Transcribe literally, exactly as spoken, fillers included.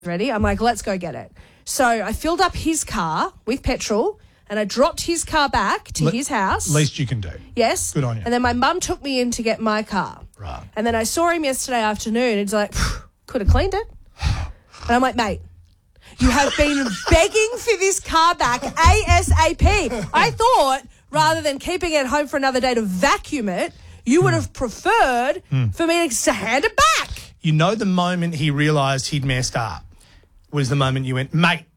ready. I'm like, let's go get it. So I filled up his car with petrol and I dropped his car back to Le- his house. Least you can do. Yes. Good on you. And then my mum took me in to get my car. Right. And then I saw him yesterday afternoon and he's like, could have cleaned it. And I'm like, mate, you have been begging for this car back ASAP. I thought rather than keeping it home for another day to vacuum it, you would have preferred mm. for me to hand it back. You know the moment he realised he'd messed up was the moment you went, mate,